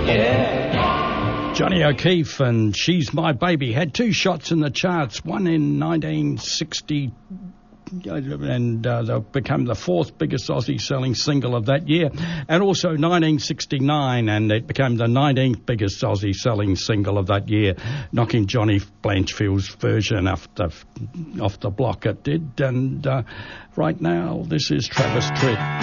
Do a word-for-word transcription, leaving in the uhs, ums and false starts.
Yeah. Johnny O'Keefe and She's My Baby had two shots in the charts, one in nineteen sixty and uh, they became the fourth biggest Aussie selling single of that year, and also nineteen sixty-nine, and it became the nineteenth biggest Aussie selling single of that year, knocking Johnny Blanchfield's version off the, off the block it did. And uh, right now, this is Travis Tritt.